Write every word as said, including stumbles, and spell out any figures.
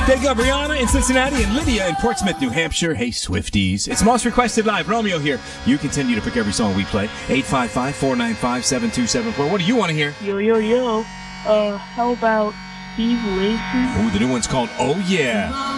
They got Brianna in Cincinnati and Lydia in Portsmouth, New Hampshire. Hey, Swifties. It's Most Requested Live. Romeo here. You continue to pick every song we play. eight five five, four nine five, seven two seven four. What do you want to hear? Yo, yo, yo. Uh, how about Steve Lacy? Ooh, the new one's called Oh Yeah.